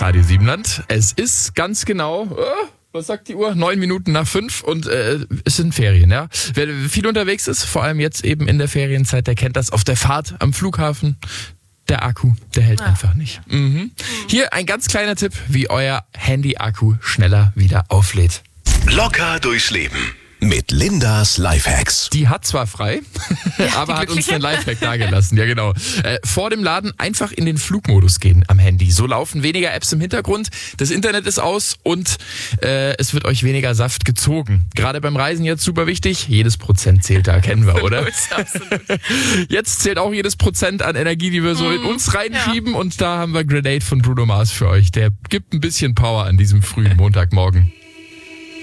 Radio Siebenland. Es ist ganz genau, was sagt die Uhr? 5:09 und es sind Ferien, ja. Wer viel unterwegs ist, vor allem jetzt eben in der Ferienzeit, der kennt das auf der Fahrt am Flughafen. Der Akku, der hält einfach nicht. Hier ein ganz kleiner Tipp, wie euer Handy-Akku schneller wieder auflädt. Locker durchs Leben mit Lindas Lifehacks. Die hat zwar frei, aber hat uns den Lifehack dagelassen. Ja, genau. Vor dem Laden einfach in den Flugmodus gehen am Handy. So laufen weniger Apps im Hintergrund, das Internet ist aus und es wird euch weniger Saft gezogen. Gerade beim Reisen jetzt super wichtig. Jedes Prozent zählt da, kennen wir, oder? Jetzt zählt auch jedes Prozent an Energie, die wir so in uns reinschieben. Und da haben wir Grenade von Bruno Mars für euch. Der gibt ein bisschen Power an diesem frühen Montagmorgen.